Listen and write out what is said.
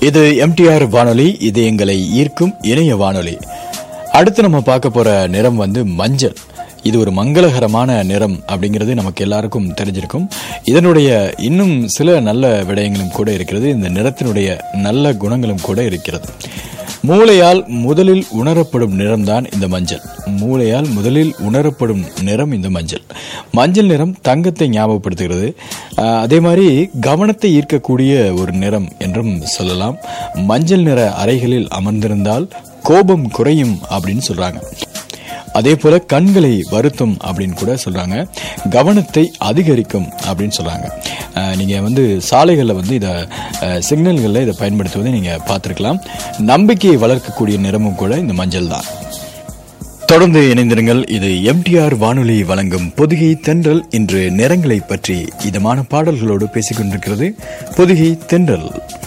இது எம்டிஆர் வானொலி. இது எங்களை ஈர்க்கும் இணைய வானொலி. அடுத்து நம்ம பார்க்க போற நிறம் மஞ்சள். இது ஒரு மங்களகரமான நிறம் அப்படிங்கிறது நமக்கு எல்லாருக்கும் தெரிஞ்சிருக்கும். இதனுடைய இன்னும் சில நல்ல விடயங்களும் கூட இருக்கிறது. இந்த நிறத்தினுடைய நல்ல குணங்களும் கூட இருக்கிறது. மூளையால் முதலில் உணரப்படும் நிறம்தான் இந்த மஞ்சள். மூளையால் முதலில் உணரப்படும் நிறம் இந்த மஞ்சள். மஞ்சள் நிறம் தங்கத்தை ஞாபகப்படுத்துகிறது. அதே மாதிரி கவனத்தை ஈர்க்கக்கூடிய ஒரு நிறம் என்றும் சொல்லலாம். மஞ்சள் நிற அறைகளில் அமர்ந்திருந்தால் கோபம் குறையும் அப்படின்னு சொல்றாங்க. அதே போல கண்களை வருத்தும் அப்படின்னு கூட சொல்றாங்க. கவனத்தை அதிகரிக்கும் அப்படின்னு சொல்றாங்க. நீங்க சாலைகளில் இதை சிக்னல்களில் இதை பயன்படுத்துவதை நீங்க பார்த்திருக்கலாம். நம்பிக்கையை வளர்க்கக்கூடிய நிறமும் கூட இந்த மஞ்சள் தான். தொடர்ந்து இணைந்திருங்கள். இது எம்டிஆர் வானொலி வழங்கும் பொதிகை தென்றல். இன்று நிறங்களை பற்றி இதமான பாடல்களோடு பேசிக் கொண்டிருக்கிறது பொதிகை தென்றல்.